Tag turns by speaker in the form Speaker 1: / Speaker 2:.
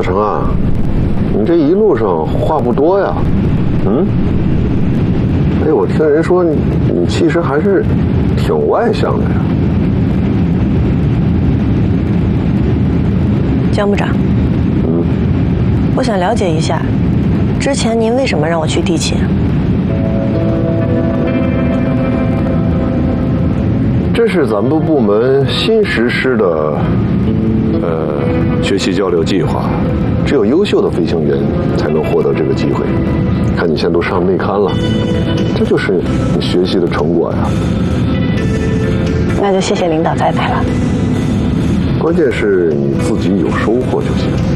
Speaker 1: 成啊，你这一路上话不多呀。哎，我听人说你其实还是挺外向的呀。
Speaker 2: 江部长，我想了解一下，之前您为什么让我去地勤？
Speaker 1: 这是咱们部门新实施的学习交流计划，只有优秀的飞行员才能获得这个机会。看你现在都上内刊了，这就是你学习的成果呀。
Speaker 2: 那就谢谢领导栽培了。
Speaker 1: 关键是你自己有收获就行。